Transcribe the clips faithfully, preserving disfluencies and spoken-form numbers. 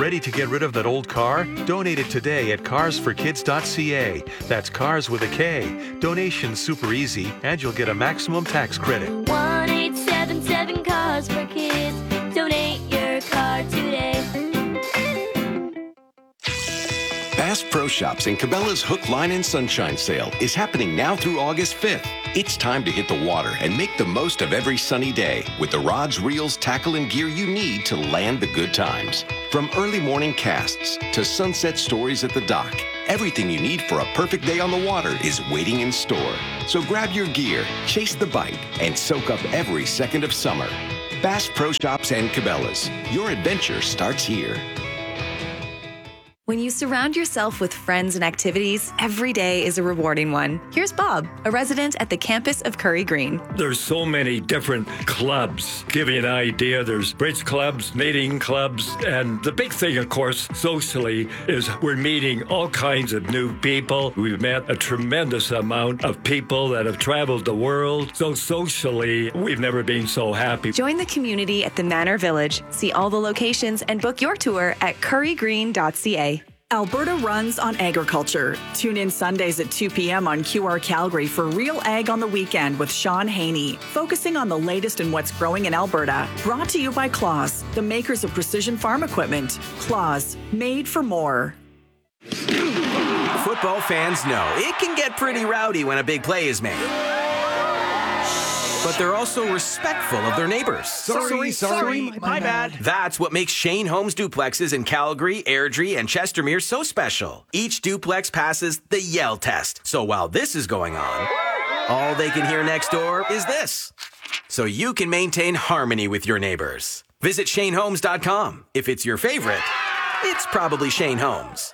Ready to get rid of that old car? Donate it today at cars for kids dot c a. That's cars with a K. Donation's super easy, and you'll get a maximum tax credit. one eight seven seven Cars for Kids. Donate your car today. Bass Pro Shops and Cabela's Hook, Line, and Sunshine sale is happening now through August fifth. It's time to hit the water and make the most of every sunny day with the rods, reels, tackle, and gear you need to land the good times. From early morning casts to sunset stories at the dock, everything you need for a perfect day on the water is waiting in store. So grab your gear, chase the bite, and soak up every second of summer. Bass Pro Shops and Cabela's. Your adventure starts here. When you surround yourself with friends and activities, every day is a rewarding one. Here's Bob, a resident at the campus of Curry Green. There's so many different clubs. Give you an idea, there's bridge clubs, knitting clubs, and the big thing, of course, socially, is we're meeting all kinds of new people. We've met a tremendous amount of people that have traveled the world. So socially, we've never been so happy. Join the community at the Manor Village. See all the locations and book your tour at curry green dot c a. Alberta runs on agriculture. Tune in Sundays at two p.m. on Q R Calgary for Real Ag on the Weekend with Sean Haney, focusing on the latest in what's growing in Alberta. Brought to you by Claus, the makers of precision farm equipment. Claus, made for more. Football fans know it can get pretty rowdy when a big play is made. But they're also respectful of their neighbors. Sorry, sorry, sorry my bad. That's what makes Shane Homes duplexes in Calgary, Airdrie, and Chestermere so special. Each duplex passes the Yell test. So while this is going on, all they can hear next door is this. So you can maintain harmony with your neighbors. Visit Shane Homes dot com. If it's your favorite, it's probably Shane Homes.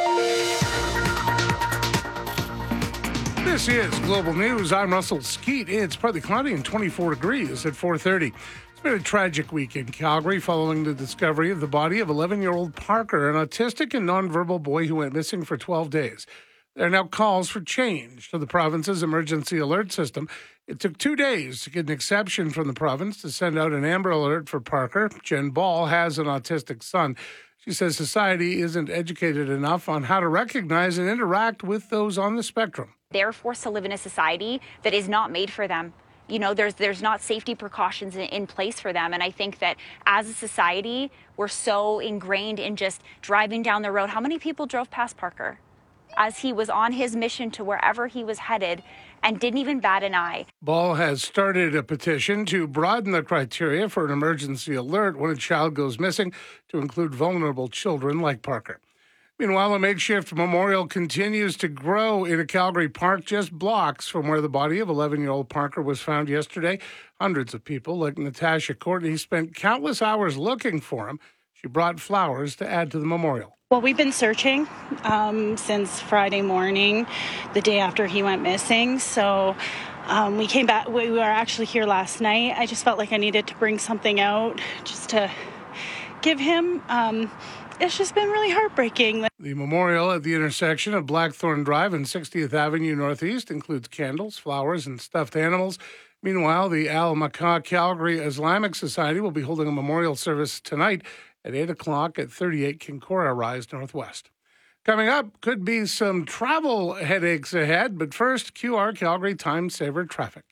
This is Global News. I'm Russell Skeet. It's partly cloudy and twenty-four degrees at four thirty. It's been a tragic week in Calgary following the discovery of the body of eleven-year-old Parker, an autistic and nonverbal boy who went missing for twelve days. There are now calls for change to the province's emergency alert system. It took two days to get an exception from the province to send out an Amber Alert for Parker. Jen Ball has an autistic son. She says society isn't educated enough on how to recognize and interact with those on the spectrum. They're forced to live in a society that is not made for them. You know, there's there's not safety precautions in, in place for them. And I think that as a society, we're so ingrained in just driving down the road. How many people drove past Parker as he was on his mission to wherever he was headed and didn't even bat an eye? Ball has started a petition to broaden the criteria for an emergency alert when a child goes missing to include vulnerable children like Parker. Meanwhile, a makeshift memorial continues to grow in a Calgary park just blocks from where the body of eleven-year-old Parker was found yesterday. Hundreds of people, like Natasha Courtney, spent countless hours looking for him. She brought flowers to add to the memorial. Well, we've been searching um, since Friday morning, the day after he went missing. So um, we came back. We were actually here last night. I just felt like I needed to bring something out just to give him. Um, It's just been really heartbreaking. The memorial at the intersection of Blackthorn Drive and sixtieth Avenue Northeast includes candles, flowers, and stuffed animals. Meanwhile, the Al-Makah Calgary Islamic Society will be holding a memorial service tonight at eight o'clock at thirty-eight Kinkora Rise Northwest. Coming up, could be some travel headaches ahead, but first, Q R Calgary Time Saver Traffic.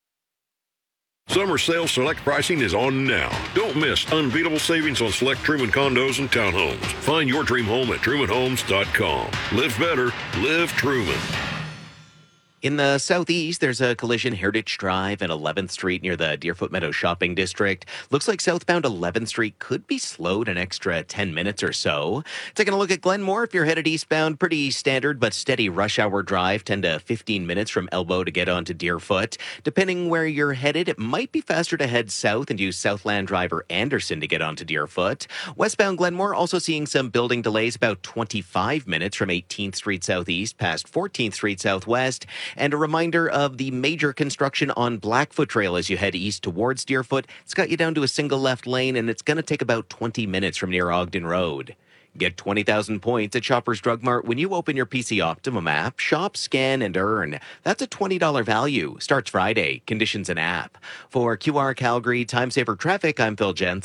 Summer sale select pricing is on now. Don't miss unbeatable savings on select Truman condos and townhomes. Find your dream home at truman homes dot com. Live better. Live Truman. In the southeast, there's a collision Heritage Drive and eleventh Street near the Deerfoot Meadow Shopping District. Looks like southbound eleventh Street could be slowed an extra ten minutes or so. Taking a look at Glenmore, if you're headed eastbound, pretty standard but steady rush hour drive, ten to fifteen minutes from Elbow to get onto Deerfoot. Depending where you're headed, it might be faster to head south and use Southland Drive or Anderson to get onto Deerfoot. Westbound Glenmore also seeing some building delays, about twenty-five minutes from eighteenth Street Southeast past fourteenth Street Southwest. And a reminder of the major construction on Blackfoot Trail as you head east towards Deerfoot. It's got you down to a single left lane, and it's going to take about twenty minutes from near Ogden Road. Get twenty thousand points at Shoppers Drug Mart when you open your P C Optimum app. Shop, scan, and earn. That's a twenty dollars value. Starts Friday. Conditions and app. For Q R Calgary Time Saver Traffic, I'm Phil Jensen.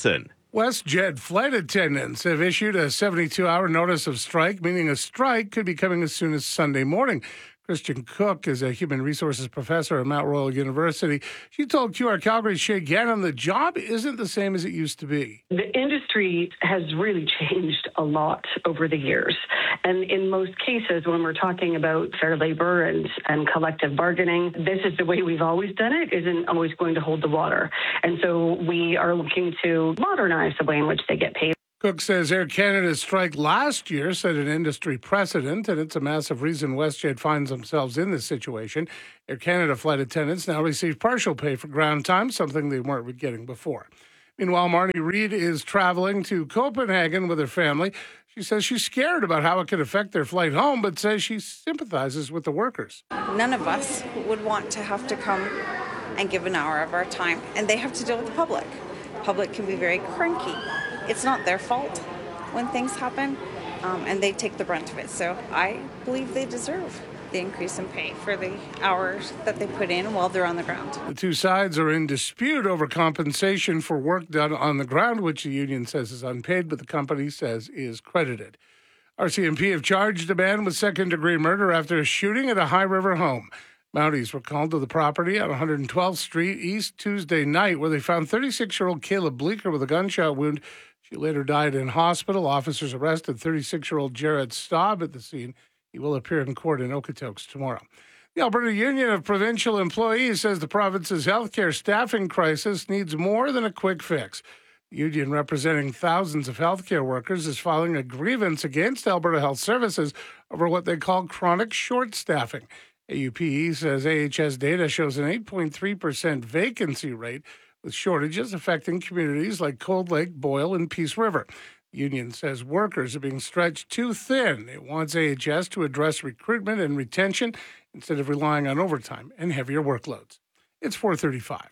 WestJet flight attendants have issued a seventy-two hour notice of strike, meaning a strike could be coming as soon as Sunday morning. Christian Cook is a human resources professor at Mount Royal University. She told Q R Calgary's Shay Gannon the job isn't the same as it used to be. The industry has really changed a lot over the years. And in most cases, when we're talking about fair labor and, and collective bargaining, this is the way we've always done it, isn't always going to hold the water. And so we are looking to modernize the way in which they get paid. Cook says Air Canada's strike last year set an industry precedent, and it's a massive reason WestJet finds themselves in this situation. Air Canada flight attendants now receive partial pay for ground time, something they weren't getting before. Meanwhile, Marnie Reed is traveling to Copenhagen with her family. She says she's scared about how it could affect their flight home, but says she sympathizes with the workers. None of us would want to have to come and give an hour of our time, and they have to deal with the public. Public can be very cranky. It's not their fault when things happen, um, and they take the brunt of it. So I believe they deserve the increase in pay for the hours that they put in while they're on the ground. The two sides are in dispute over compensation for work done on the ground, which the union says is unpaid, but the company says is credited. R C M P have charged a man with second-degree murder after a shooting at a High River home. Mounties were called to the property on one hundred twelfth Street East Tuesday night, where they found thirty-six-year-old Caleb Bleeker with a gunshot wound. She later died in hospital. Officers arrested thirty-six-year-old Jared Staub at the scene. He will appear in court in Okotoks tomorrow. The Alberta Union of Provincial Employees says the province's healthcare staffing crisis needs more than a quick fix. The union, representing thousands of healthcare workers, is filing a grievance against Alberta Health Services over what they call chronic short staffing. A U P E says A H S data shows an eight point three percent vacancy rate, with shortages affecting communities like Cold Lake, Boyle, and Peace River. The union says workers are being stretched too thin. It wants A H S to address recruitment and retention instead of relying on overtime and heavier workloads. It's four thirty-five.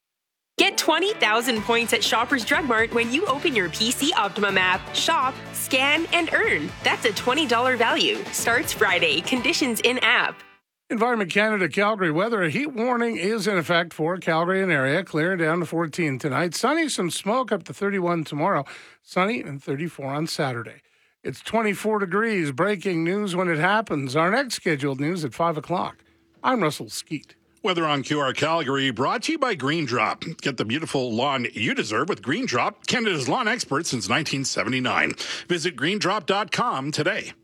Get twenty thousand points at Shoppers Drug Mart when you open your P C Optimum app. Shop, scan, and earn. That's a twenty dollars value. Starts Friday. Conditions in-app. Environment Canada Calgary weather. A heat warning is in effect for Calgary and area. Clear down to fourteen tonight. Sunny, some smoke up to thirty-one tomorrow. Sunny and thirty-four on Saturday. It's twenty-four degrees. Breaking news when it happens. Our next scheduled news at five o'clock. I'm Russell Skeet. Weather on Q R Calgary brought to you by Green Drop. Get the beautiful lawn you deserve with Green Drop, Canada's lawn expert since nineteen seventy-nine. Visit green drop dot com today.